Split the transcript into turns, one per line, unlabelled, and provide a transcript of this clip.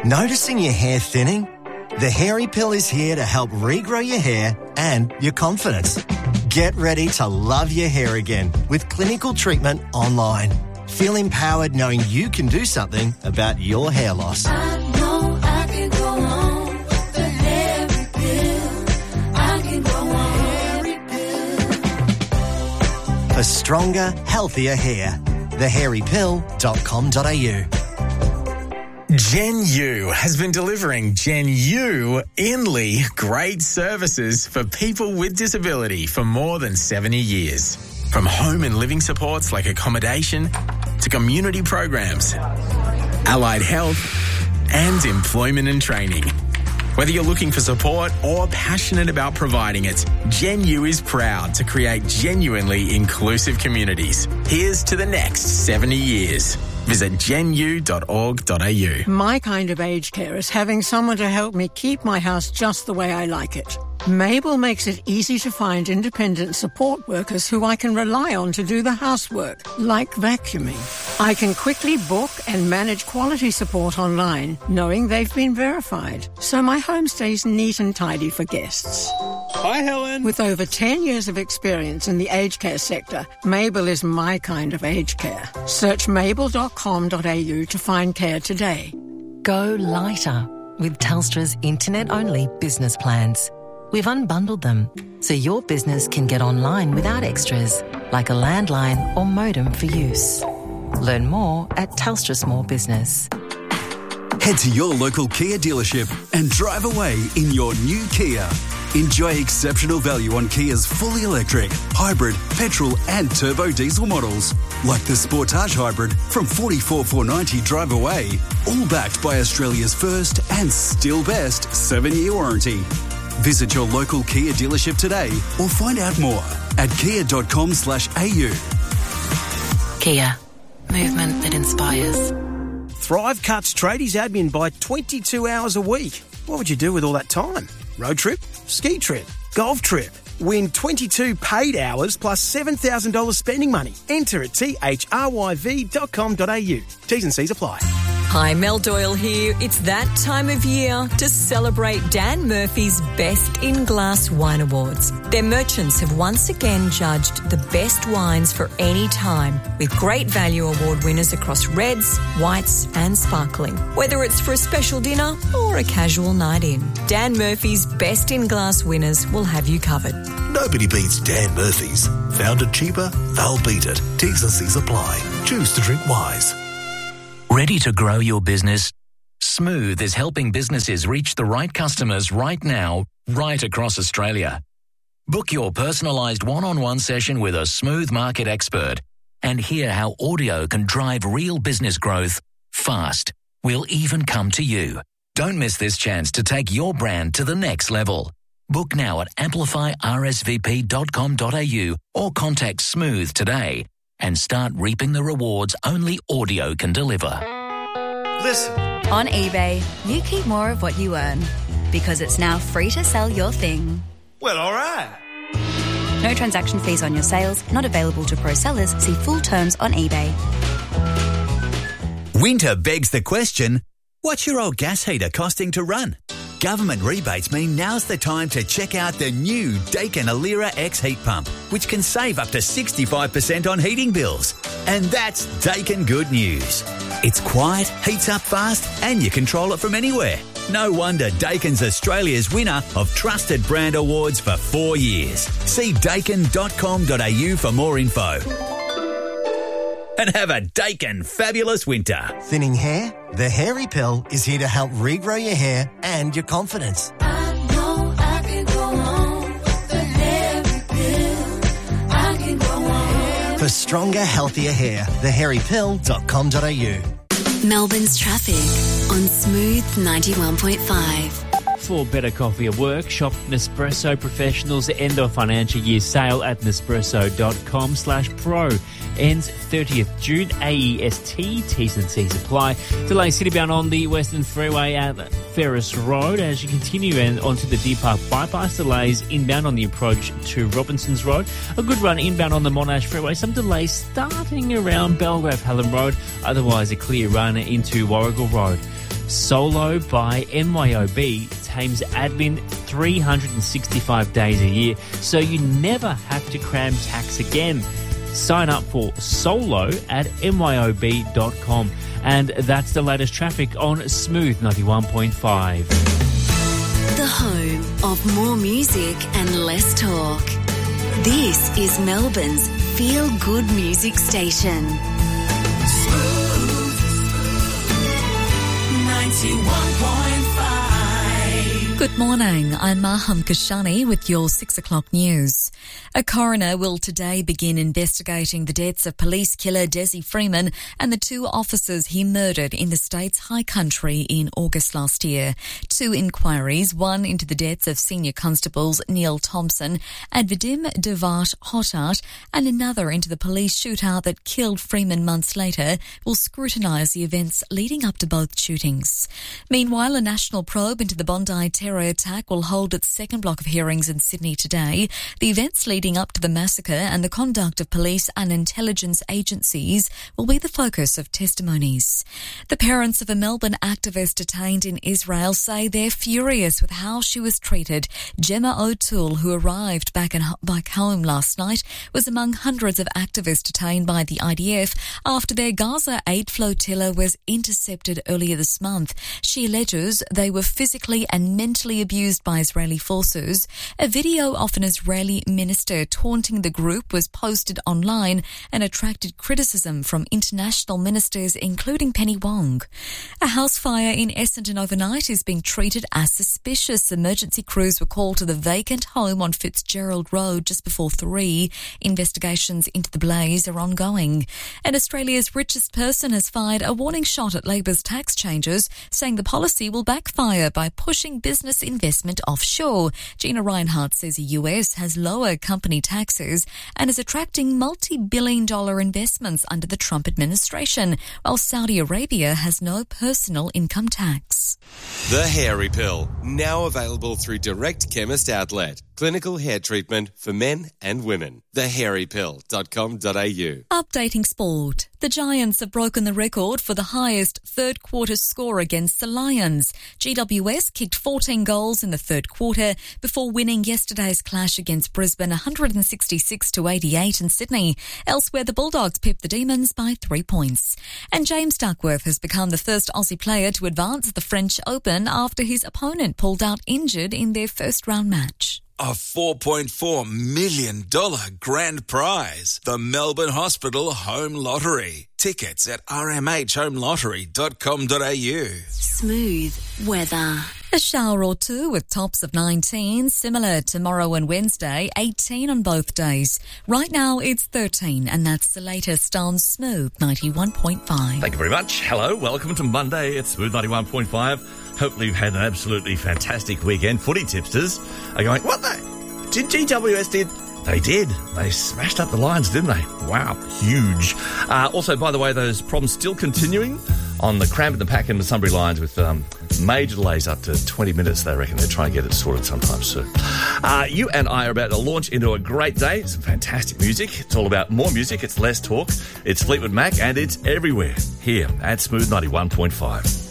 Noticing your hair thinning? The Hairy Pill is here to help regrow your hair and your confidence. Get ready to love your hair again with clinical treatment online. Feel empowered knowing you can do something about your hair loss.
I know I can go on with the Hairy Pill. I can go on Hairy Pill.
For stronger, healthier hair. thehairypill.com.au.
Gen U has been delivering Gen U Inley great services for people with disability for more than 70 years. From home and living supports like accommodation to community programs, allied health and employment and training. Whether you're looking for support or passionate about providing it, Gen U is proud to create genuinely inclusive communities. Here's to the next 70 years. Visit genu.org.au.
My kind of aged care is having someone to help me keep my house just the way I like it. Mabel makes it easy to find independent support workers who I can rely on to do the housework, like vacuuming. I can quickly book and manage quality support online, knowing they've been verified, so my home stays neat and tidy for guests.
Hi, Helen.
With over 10 years of experience in the aged care sector, Mabel is my kind of aged care. Search mabel.com.au to find care today.
Go lighter with Telstra's internet-only business plans. We've unbundled them so your business can get online without extras, like a landline or modem for use. Learn more at Telstra Small Business.
Head to your local Kia dealership and drive away in your new Kia. Enjoy exceptional value on Kia's fully electric, hybrid, petrol and turbo diesel models, like the Sportage Hybrid from $44,490 drive away, all backed by Australia's first and still best 7-year warranty. Visit your local Kia dealership today or find out more at kia.com/au.
Kia. Movement that inspires.
Thrive cuts tradies admin by 22 hours a week. What would you do with all that time? Road trip? Ski trip? Golf trip? Win 22 paid hours plus $7,000 spending money. Enter at thryv.com.au. T's and C's apply.
Hi, Mel Doyle here. It's that time of year to celebrate Dan Murphy's Best in Glass Wine Awards. Their merchants have once again judged the best wines for any time, with great value award winners across reds, whites and sparkling. Whether it's for a special dinner or a casual night in, Dan Murphy's Best in Glass winners will have you covered.
Nobody beats Dan Murphy's. Found it cheaper? They'll beat it. T's and C's apply. Choose to drink wise.
Ready to grow your business? Smooth is helping businesses reach the right customers right now, right across Australia. Book your personalised one-on-one session with a Smooth market expert and hear how audio can drive real business growth fast. We'll even come to you. Don't miss this chance to take your brand to the next level. Book now at amplifyrsvp.com.au or contact Smooth today and start reaping the rewards only audio can deliver.
Listen.
On eBay, you keep more of what you earn because it's now free to sell your thing.
Well, all right.
No transaction fees on your sales, not available to pro sellers. See full terms on eBay.
Winter begs the question, what's your old gas heater costing to run? Government rebates mean now's the time to check out the new Daikin Alira X heat pump, which can save up to 65% on heating bills. And that's Daikin good news. It's quiet, heats up fast, and you control it from anywhere. No wonder Daikin's Australia's winner of Trusted Brand Awards for 4 years. See daikin.com.au for more info. And have a Daikin fabulous winter.
Thinning hair? The Hairy Pill is here to help regrow your hair and your confidence.
I know I can go on with the Hairy Pill. I can go on.
For stronger, healthier hair, thehairypill.com.au.
Melbourne's traffic on Smooth 91.5.
For better coffee at work, shop Nespresso Professional's end of financial year sale at nespresso.com/pro. Ends 30th June. AEST, T's and C's apply. Delay citybound on the Western Freeway at Ferris Road as you continue and onto the Deer Park Bypass. Delays inbound on the approach to Robinsons Road. A good run inbound on the Monash Freeway. Some delays starting around Belgrave Hallam Road. Otherwise a clear run into Warrigal Road. Solo by MYOB tames admin 365 days a year, so you never have to cram tax again. Sign up for Solo at myob.com. And that's the latest traffic on Smooth 91.5.
The home of more music and less talk. This is Melbourne's feel-good music station.
Smooth 91.5.
Good morning, I'm Maham Kashani with your 6 o'clock news. A coroner will today begin investigating the deaths of police killer Desi Freeman and the 2 officers he murdered in the state's high country in August last year. 2 inquiries, one into the deaths of senior constables Neil Thompson and Vadim Devat Hotat, and another into the police shootout that killed Freeman months later, will scrutinise the events leading up to both shootings. Meanwhile, a national probe into the Bondi terror attack will hold its second block of hearings in Sydney today. The events leading up to the massacre and the conduct of police and intelligence agencies will be the focus of testimonies. The parents of a Melbourne activist detained in Israel say they're furious with how she was treated. Gemma O'Toole, who arrived back home last night, was among hundreds of activists detained by the IDF after their Gaza aid flotilla was intercepted earlier this month. She alleges they were physically and mentally abused by Israeli forces. A video of an Israeli minister taunting the group was posted online and attracted criticism from international ministers, including Penny Wong. A house fire in Essendon overnight is being treated as suspicious. Emergency crews were called to the vacant home on Fitzgerald Road just before 3. Investigations into the blaze are ongoing. And Australia's richest person has fired a warning shot at Labor's tax changes, saying the policy will backfire by pushing business investment offshore. Gina Reinhart says the US has lower company taxes and is attracting multi-billion-dollar investments under the Trump administration, while Saudi Arabia has no personal income tax.
The Hairy Pill, now available through Direct Chemist Outlet. Clinical hair treatment for men and women. thehairypill.com.au.
Updating sport. The Giants have broken the record for the highest third quarter score against the Lions. GWS kicked 14 goals in the third quarter before winning yesterday's clash against Brisbane 166-88 in Sydney. Elsewhere, the Bulldogs pipped the Demons by 3 points. And James Duckworth has become the first Aussie player to advance at the French Open after his opponent pulled out injured in their first round match.
A $4.4 million grand prize. The Melbourne Hospital Home Lottery. Tickets at rmhhomelottery.com.au.
Smooth weather.
A shower or two with tops of 19, similar tomorrow and Wednesday, 18 on both days. Right now it's 13, and that's the latest on Smooth 91.5.
Thank you very much. Hello, welcome to Monday at Smooth 91.5. Hopefully you've had an absolutely fantastic weekend. Footy tipsters are going, what the? Did GWS did? They did. They smashed up the Lions, didn't they? Wow, huge. Also, by the way, those problems still continuing on the Cranbourne, the Pakenham and Sunbury lines with major delays up to 20 minutes. They reckon they're trying to get it sorted sometime soon. You and I are about to launch into a great day. Some fantastic music. It's all about more music. It's less talk. It's Fleetwood Mac, and it's everywhere here at Smooth 91.5.